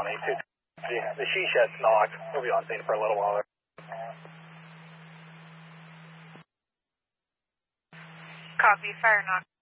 County. The she shed's knocked. We'll be on scene for a little while there. Copy, fire knock.